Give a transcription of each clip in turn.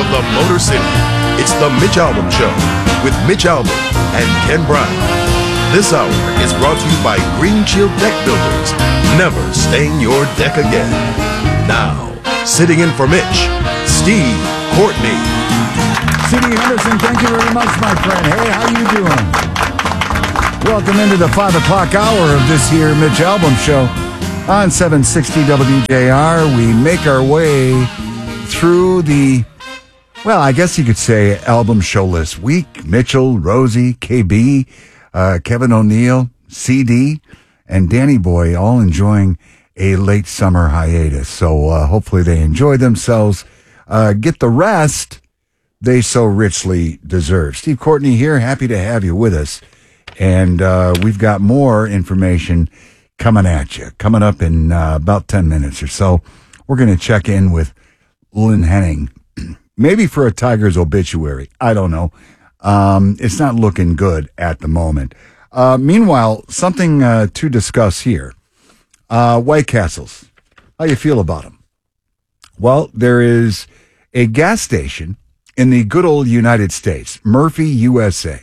of the Motor City. It's the Mitch Albom Show with Mitch Albom and Ken Brown. This hour is brought to you by Green Shield Deck Builders. Never stain your deck again. Now, sitting in for Mitch, Steve Courtney. C.D. Henderson, thank you very much, my friend. Hey, how you doing? Welcome into the 5 o'clock hour of this here Mitch Albom Show on 760 WJR. We make our way through the, well, I guess you could say album show list week. Mitchell, Rosie, KB, Kevin O'Neill, CD, and Danny Boy all enjoying a late summer hiatus. So hopefully they enjoy themselves, get the rest they so richly deserve. Steve Courtney here, happy to have you with us. And we've got more information coming at you, coming up in about 10 minutes or so. We're going to check in with Lynn Henning, maybe for a Tigers obituary. I don't know. It's not looking good at the moment. Meanwhile, something to discuss here. White Castles. How you feel about them? Well, there is a gas station in the good old United States, Murphy, USA,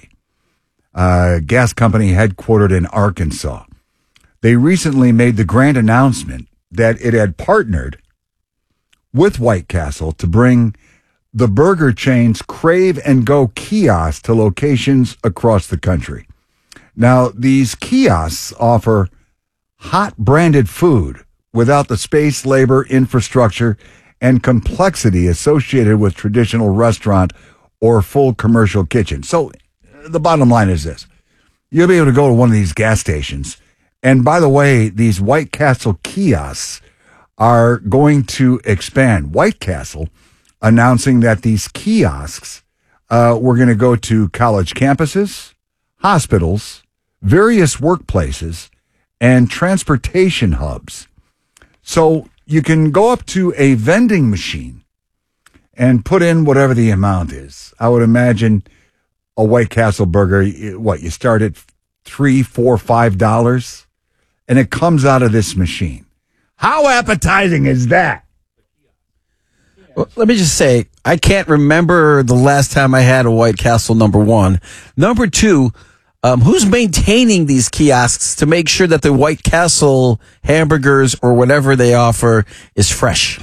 gas company headquartered in Arkansas. They recently made the grand announcement that it had partnered with White Castle to bring the burger chain's Crave and Go kiosks to locations across the country. Now, these kiosks offer hot branded food without the space, labor, infrastructure, and complexity associated with traditional restaurant or full commercial kitchen. So the bottom line is this. You'll be able to go to one of these gas stations. And by the way, these White Castle kiosks are going to expand. White Castle announcing that these kiosks were going to go to college campuses, hospitals, various workplaces, and transportation hubs. So you can go up to a vending machine and put in whatever the amount is. I would imagine a White Castle burger, you start at $3, $4, $5, and it comes out of this machine. How appetizing is that? Well, let me just say, I can't remember the last time I had a White Castle, number one. Number two, who's maintaining these kiosks to make sure that the White Castle hamburgers or whatever they offer is fresh?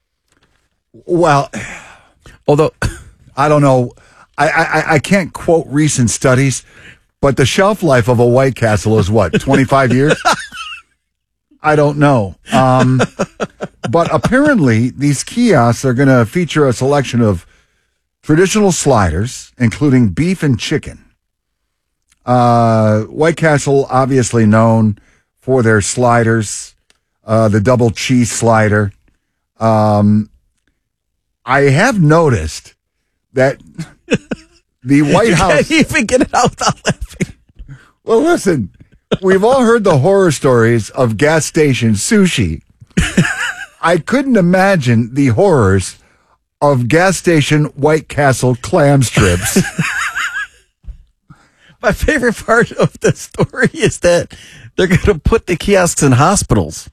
Well, although I don't know. I can't quote recent studies, but the shelf life of a White Castle is what, 25 years? I don't know. But apparently these kiosks are going to feature a selection of traditional sliders, including beef and chicken. White Castle, obviously known for their sliders, the double cheese slider. I have noticed that the White House... You can't even get it out without laughing. Well, listen, we've all heard the horror stories of gas station sushi. I couldn't imagine the horrors of gas station White Castle clam strips. My favorite part of the story is that they're going to put the kiosks in hospitals.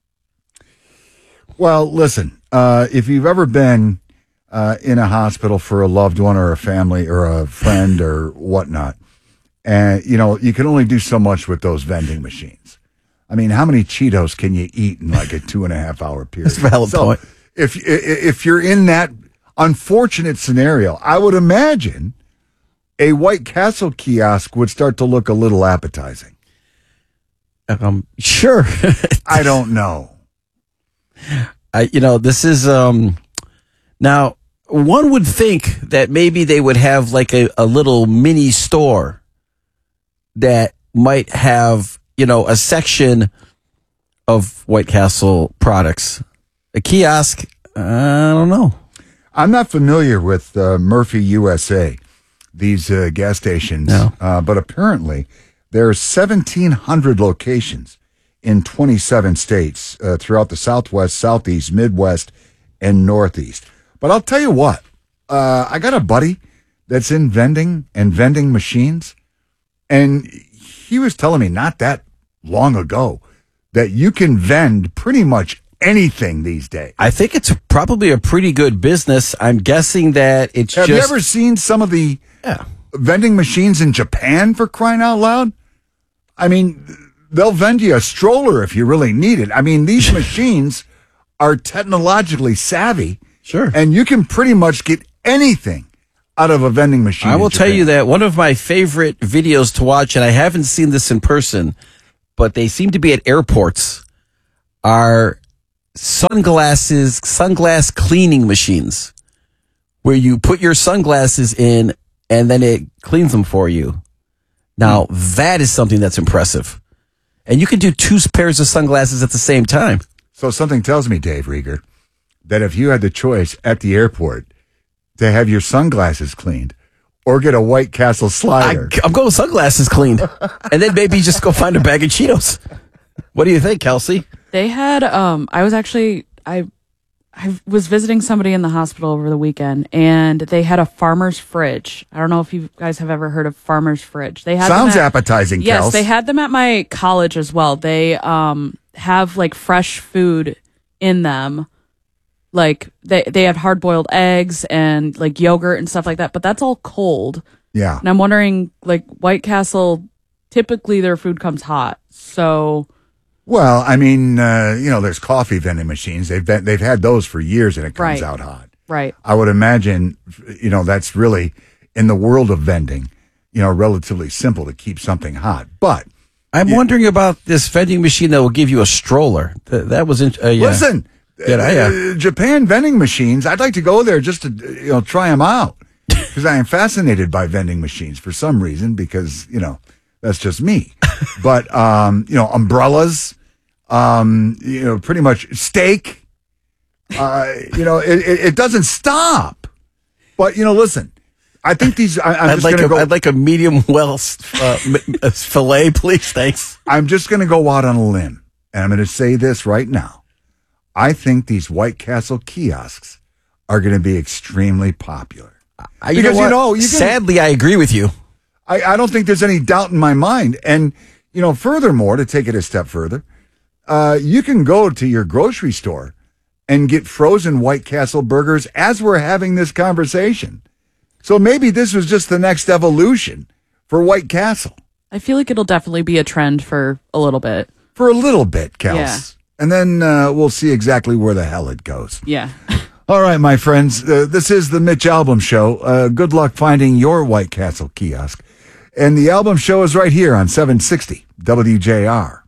Well, listen, if you've ever been in a hospital for a loved one or a family or a friend or whatnot, and, you can only do so much with those vending machines. I mean, how many Cheetos can you eat in like a 2.5 hour period? That's a valid point. If you're in that unfortunate scenario, I would imagine a White Castle kiosk would start to look a little appetizing. Sure. I don't know. This is, now one would think that maybe they would have like a little mini store that might have, a section of White Castle products. A kiosk, I don't know. I'm not familiar with Murphy, USA, these gas stations, no. But apparently there are 1,700 locations in 27 states throughout the Southwest, Southeast, Midwest, and Northeast. But I'll tell you what, I got a buddy that's in vending and vending machines, and he was telling me not that long ago that you can vend pretty much anything these days. I think it's probably a pretty good business. I'm guessing that it's Have you ever seen some of the vending machines in Japan, for crying out loud? I mean, they'll vend you a stroller if you really need it. I mean, these machines are technologically savvy. Sure. And you can pretty much get anything out of a vending machine. I will tell you that one of my favorite videos to watch, and I haven't seen this in person, but they seem to be at airports, are sunglass cleaning machines, where you put your sunglasses in and then it cleans them for you. Now, that is something that's impressive. And you can do 2 pairs of sunglasses at the same time. So something tells me, Dave Rieger, that if you had the choice at the airport to have your sunglasses cleaned or get a White Castle slider. I'm going with sunglasses cleaned. And then maybe just go find a bag of Cheetos. What do you think, Kelsey? They had, I was visiting somebody in the hospital over the weekend, and they had a farmer's fridge. I don't know if you guys have ever heard of farmer's fridge. They had Sounds appetizing, Kels. Yes, they had them at my college as well. They have like fresh food in them. Like they had hard-boiled eggs and like yogurt and stuff like that, but that's all cold. Yeah. And I'm wondering, like, White Castle, typically their food comes hot. So, well, I mean, there's coffee vending machines. They've had those for years, and it comes Right. out hot. right. I would imagine, that's really in the world of vending, relatively simple to keep something hot. But I'm wondering about this vending machine that will give you a stroller. That was listen, Yeah. Japan vending machines. I'd like to go there just to try them out because I am fascinated by vending machines for some reason. Because that's just me. But umbrellas, pretty much steak. It doesn't stop. But listen, I think these. I'm just going to go. I'd like a medium well fillet, please. Thanks. I'm just going to go out on a limb, and I'm going to say this right now. I think these White Castle kiosks are going to be extremely popular. Because sadly, I agree with you. I don't think there's any doubt in my mind. And furthermore, to take it a step further, you can go to your grocery store and get frozen White Castle burgers as we're having this conversation. So maybe this was just the next evolution for White Castle. I feel like it'll definitely be a trend for a little bit. For a little bit, Kels. Yeah. And then we'll see exactly where the hell it goes. Yeah. All right, my friends, this is the Mitch Albom Show. Good luck finding your White Castle kiosk. And the Albom Show is right here on 760 WJR.